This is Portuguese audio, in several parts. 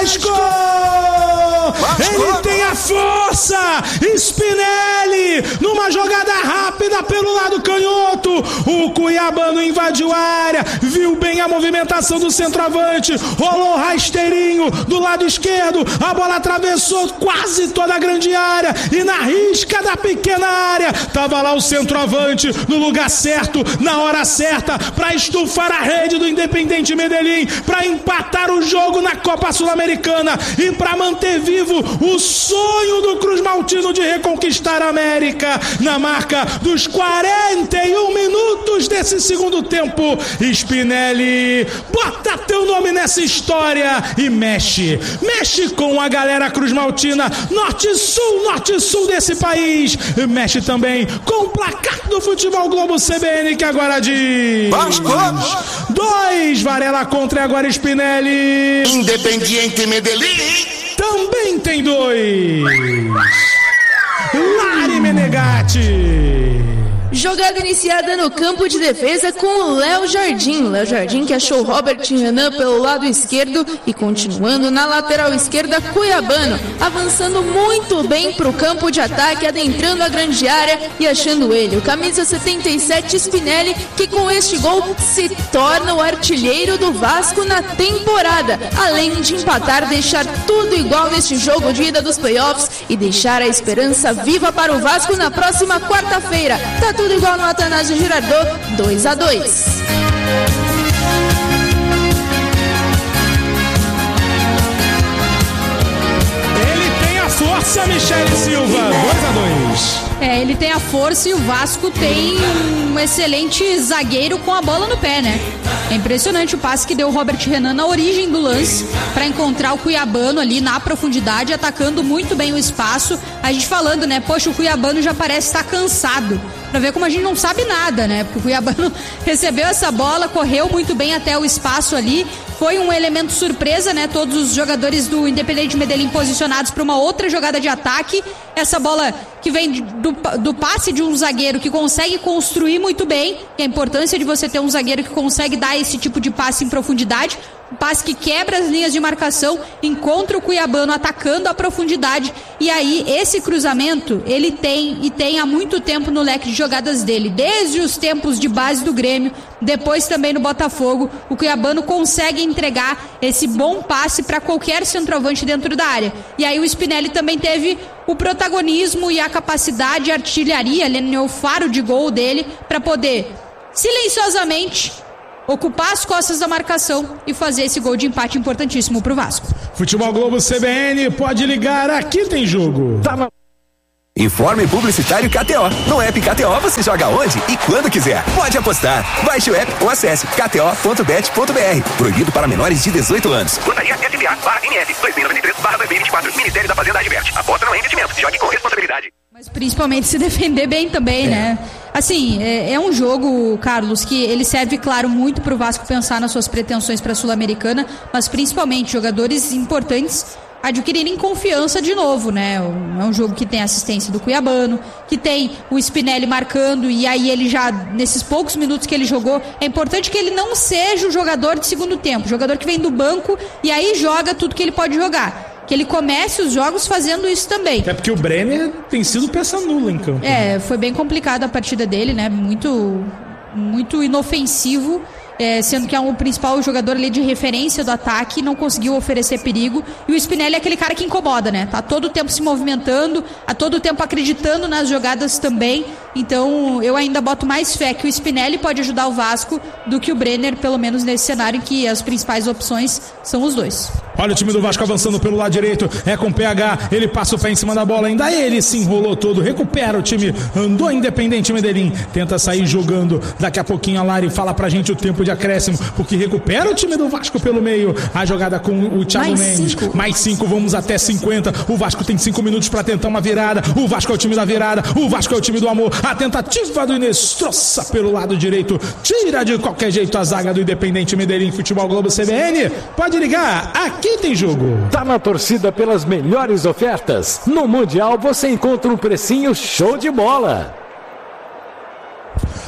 Vasco! Ele tem a força! Spinelli, numa jogada rápida pelo lado canhoto, o cuiabano invadiu a área, viu bem a movimentação do centroavante, rolou rasteirinho do lado esquerdo, a bola atravessou quase toda a grande área e na risca da pequena área tava lá o centroavante no lugar certo, na hora certa, para estufar a rede do Independente Medellín, para empatar o jogo na Copa Sul-Americana e para manter vivo o sonho do Cruz Maltino de reconquistar a América. Na marca dos 41 minutos desse segundo tempo, Spinelli, bota teu nome nessa história e mexe com a galera Cruz Maltina, norte-sul desse país, mexe também com o placar do Futebol Globo CBN, que agora diz 2, Varela contra, e agora Spinelli. Independiente Medellín também tem 2. Lari Menegatti. Jogada iniciada no campo de defesa com o Léo Jardim que achou Robert Renan pelo lado esquerdo e continuando na lateral esquerda, cuiabano, avançando muito bem para o campo de ataque, adentrando a grande área e achando ele, o camisa 77 Spinelli, que com este gol se torna o artilheiro do Vasco na temporada, além de empatar, deixar tudo igual neste jogo de ida dos playoffs e deixar a esperança viva para o Vasco na próxima quarta-feira. Tá tudo igual no Atanásio Girardot, 2-2. Ele tem a força, Michele Silva, 2-2. Ele tem a força e o Vasco tem um excelente zagueiro com a bola no pé, né? É impressionante o passe que deu o Robert Renan na origem do lance para encontrar o cuiabano ali na profundidade, atacando muito bem o espaço. A gente falando, né? Poxa, o cuiabano já parece estar cansado. Pra ver como a gente não sabe nada, né? Porque o cuiabano recebeu essa bola, correu muito bem até o espaço ali. Foi um elemento surpresa, né? Todos os jogadores do Independente Medellín posicionados para uma outra jogada de ataque. Essa bola que vem do passe de um zagueiro que consegue construir muito bem. E a importância de você ter um zagueiro que consegue dar esse tipo de passe em profundidade. Um passe que quebra as linhas de marcação, encontra o cuiabano atacando a profundidade. E aí, esse cruzamento, ele tem há muito tempo no leque de jogadas dele. Desde os tempos de base do Grêmio, depois também no Botafogo, o cuiabano consegue entregar esse bom passe para qualquer centroavante dentro da área. E aí o Spinelli também teve o protagonismo e a capacidade, a artilharia, ali, o faro de gol dele, para poder silenciosamente ocupar as costas da marcação e fazer esse gol de empate importantíssimo pro Vasco. Futebol Globo CBN, pode ligar, aqui tem jogo. Informe publicitário KTO. No app KTO você joga onde e quando quiser. Pode apostar. Baixe o app ou acesse kto.bet.br. Proibido para menores de 18 anos. Portaria SPA/NS 2093/2024. Ministério da Fazenda adverte. Aposta não é investimento. Jogue com responsabilidade. Mas principalmente se defender bem também, né? Assim, é um jogo, Carlos, que ele serve, claro, muito pro Vasco pensar nas suas pretensões para a Sul-Americana, mas principalmente jogadores importantes adquirirem confiança de novo, né? É um jogo que tem assistência do cuiabano, que tem o Spinelli marcando, e aí ele já, nesses poucos minutos que ele jogou, é importante que ele não seja o jogador de segundo tempo, jogador que vem do banco e aí joga tudo que ele pode jogar. Que ele comece os jogos fazendo isso também. É porque o Brenner tem sido peça nula em campo. Foi bem complicada a partida dele, né? Muito inofensivo. Sendo que é o principal jogador ali de referência do ataque, não conseguiu oferecer perigo. E o Spinelli é aquele cara que incomoda, né? Tá todo o tempo se movimentando, a todo tempo acreditando nas jogadas também. Então eu ainda boto mais fé que o Spinelli pode ajudar o Vasco do que o Brenner, pelo menos nesse cenário em que as principais opções são os dois. Olha o time do Vasco avançando pelo lado direito, é com PH, ele passa o pé em cima da bola, ainda ele se enrolou todo, recupera o time, andou Independente Medellín, tenta sair jogando, daqui a pouquinho a Lari fala pra gente o tempo de acréscimo, porque recupera o time do Vasco pelo meio, a jogada com o Thiago Mendes, mais 5, vamos até 50, o Vasco tem 5 minutos pra tentar uma virada, o Vasco é o time da virada, o Vasco é o time do amor, a tentativa do Inês troça pelo lado direito, tira de qualquer jeito a zaga do Independente Medellín. Futebol Globo CBN, pode ligar, aqui tem jogo. Tá na torcida pelas melhores ofertas. No Mundial você encontra um precinho show de bola.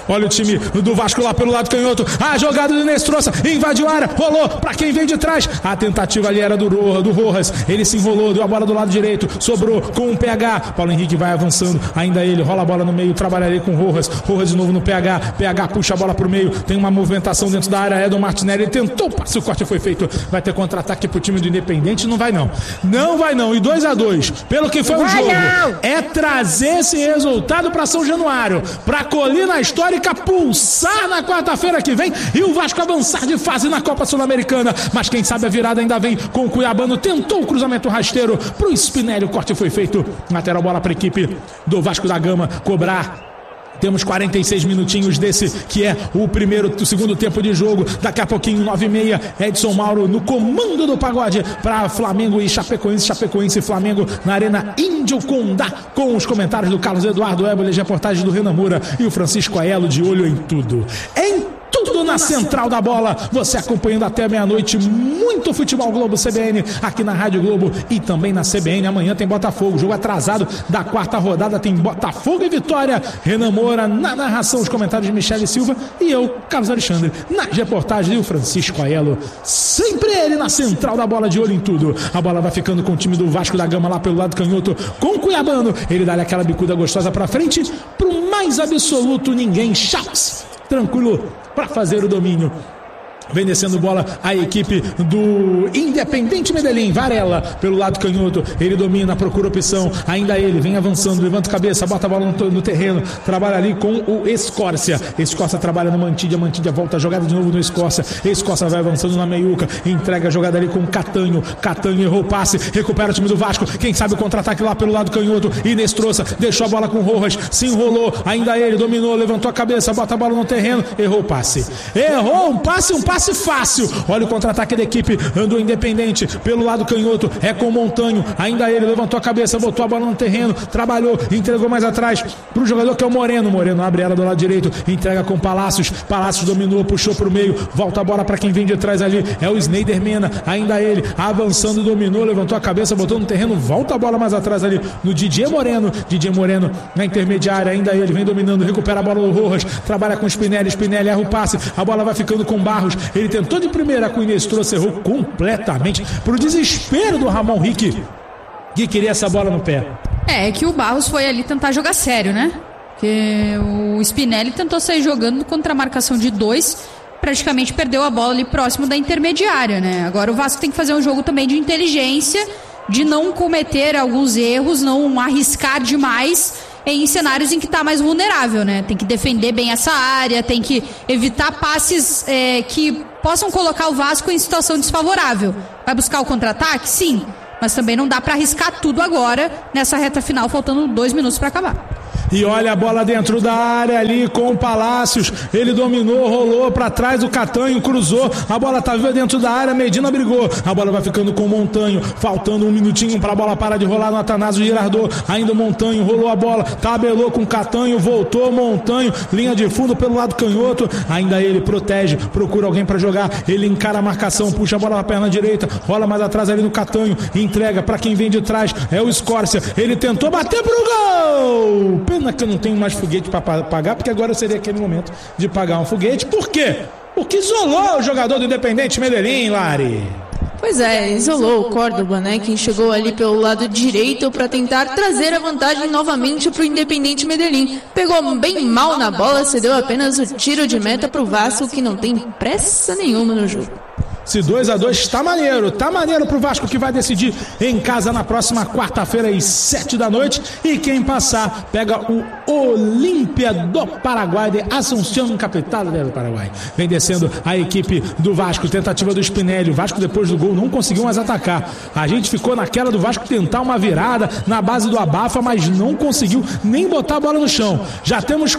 Olha o time do Vasco lá pelo lado canhoto. A jogada do Nestroça, invadiu a área, rolou pra quem vem de trás. A tentativa ali era do Rojas. Ele se enrolou, deu a bola do lado direito, sobrou com o PH. Paulo Henrique vai avançando, ainda ele rola a bola no meio, trabalha ali com o Rojas. Rojas de novo no PH. PH puxa a bola pro meio, tem uma movimentação dentro da área. Edon Martinelli tentou, passe, o corte foi feito. Vai ter contra-ataque pro time do Independente. Não vai não. Não vai não. E 2-2, pelo que foi o jogo, é trazer esse resultado pra São Januário, pra Colina Histórica pulsar na quarta-feira que vem e o Vasco avançar de fase na Copa Sul-Americana. Mas quem sabe a virada ainda vem com o Cuiabano. Tentou o cruzamento rasteiro pro Spinelli, o corte foi feito. Lateral bola pra equipe do Vasco da Gama cobrar. Temos 46 minutinhos desse que é o segundo tempo de jogo. Daqui a pouquinho, 9h30, Edson Mauro no comando do pagode para Flamengo e Chapecoense. Chapecoense e Flamengo na Arena Índio Condá, com os comentários do Carlos Eduardo Éboles, reportagem do Renan Moura e o Francisco Aiello de olho em tudo. Tudo na central da bola, você acompanhando até meia-noite muito Futebol Globo CBN aqui na Rádio Globo e também na CBN. Amanhã tem Botafogo, jogo atrasado da quarta rodada, tem Botafogo e Vitória. Renan Moura na narração, os comentários de Michele Silva e eu, Carlos Alexandre, nas reportagens e o Francisco Aiello, sempre ele na central da bola, de olho em tudo. A bola vai ficando com o time do Vasco da Gama lá pelo lado canhoto, com o Cuiabano. Ele dá aquela bicuda gostosa pra frente, pro mais absoluto ninguém, Chaps, tranquilo para fazer o domínio. Vem descendo bola a equipe do Independente Medellín. Varela pelo lado canhoto, ele domina, procura opção, ainda ele vem avançando, levanta a cabeça, bota a bola no terreno, trabalha ali com o Escórcia. Escórcia trabalha no Mantídia volta a jogada de novo no Escórcia. Escórcia vai avançando na meiuca, entrega a jogada ali com o Catanho. Catanho errou o passe, recupera o time do Vasco. Quem sabe o contra-ataque lá pelo lado canhoto. Inês trouxe, deixou a bola com o Rojas, se enrolou, ainda ele dominou, levantou a cabeça, bota a bola no terreno, errou o passe. Errou um passe fácil. Olha o contra-ataque da equipe do Independente pelo lado canhoto, é com o Montanho, ainda ele levantou a cabeça, botou a bola no terreno, trabalhou, entregou mais atrás pro jogador que é o Moreno. Moreno abre ela do lado direito, entrega com Palácios. Palácios dominou, puxou pro meio, volta a bola para quem vem de trás ali, é o Sneider Mena, ainda ele avançando, dominou, levantou a cabeça, botou no terreno, volta a bola mais atrás ali no Didier Moreno na intermediária, ainda ele vem dominando, recupera a bola do Rojas, trabalha com Spinelli erra o passe, a bola vai ficando com Barros. Ele tentou de primeira com o Inês, errou completamente, pro desespero do Ramon Rick, que queria essa bola no pé. É que o Barros foi ali tentar jogar sério, né? Porque o Spinelli tentou sair jogando contra a marcação de 2, praticamente perdeu a bola ali próximo da intermediária, né? Agora o Vasco tem que fazer um jogo também de inteligência, de não cometer alguns erros, não arriscar demais em cenários em que está mais vulnerável, né? Tem que defender bem essa área, tem que evitar passes que possam colocar o Vasco em situação desfavorável. Vai buscar o contra-ataque? Sim, mas também não dá para arriscar tudo agora nessa reta final, faltando 2 minutos para acabar. E olha a bola dentro da área ali com o Palácios. Ele dominou, rolou para trás, o Catanho cruzou. A bola tá viva dentro da área, Medina brigou. A bola vai ficando com o Montanho. Faltando 1 minutinho para a bola parar de rolar no Atanásio Girardot. Ainda o Montanho rolou a bola, tabelou com o Catanho, voltou Montanho. Linha de fundo pelo lado canhoto. Ainda ele protege, procura alguém para jogar. Ele encara a marcação, puxa a bola na perna direita, rola mais atrás ali no Catanho. Entrega para quem vem de trás. É o Escórcia. Ele tentou bater pro gol. Pena que eu não tenho mais foguete para pagar, porque agora seria aquele momento de pagar um foguete. Por quê? Porque isolou o jogador do Independente Medellín, Lari. Pois é, isolou o Córdoba, né? Quem chegou ali pelo lado direito para tentar trazer a vantagem novamente para o Independente Medellín. Pegou bem mal na bola, cedeu apenas o tiro de meta para o Vasco, que não tem pressa nenhuma no jogo. Se 2-2 tá maneiro pro Vasco, que vai decidir em casa na próxima quarta-feira às 7 da noite. E quem passar pega o Olímpia do Paraguai, de Asunción, capital do Paraguai. Vem descendo a equipe do Vasco, tentativa do Spinelli. O Vasco, depois do gol, não conseguiu mais atacar. A gente ficou naquela do Vasco tentar uma virada na base do abafa, mas não conseguiu nem botar a bola no chão. Já temos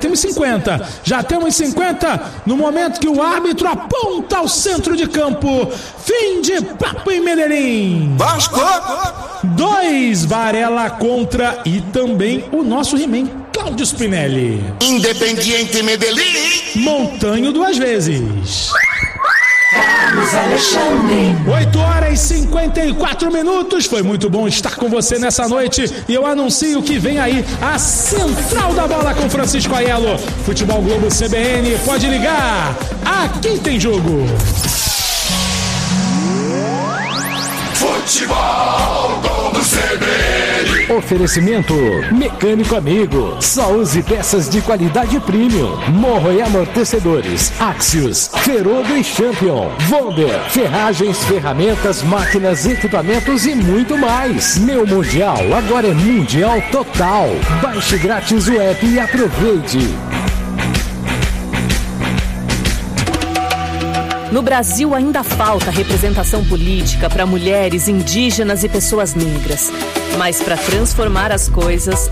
50 no momento que o árbitro aponta ao centro de campo. Fim de papo em Medellín. Vasco 2, Varela contra e também o nosso He-Man, Cláudio Spinelli. Independiente Medellín. Montanho 2 vezes. Carlos Alexandre. 8h 10h54. Foi muito bom estar com você nessa noite e eu anuncio que vem aí a Central da Bola com Francisco Aiello. Futebol Globo CBN, pode ligar. Aqui tem jogo. Futebol Globo CBN. Oferecimento Mecânico Amigo. Só use peças de qualidade premium. Morro e amortecedores. Axios, Ferodo e Champion. Wonder, ferragens, ferramentas, máquinas, equipamentos e muito mais. Meu Mundial agora é Mundial Total. Baixe grátis o app e aproveite. No Brasil ainda falta representação política para mulheres, indígenas e pessoas negras. Mas para transformar as coisas,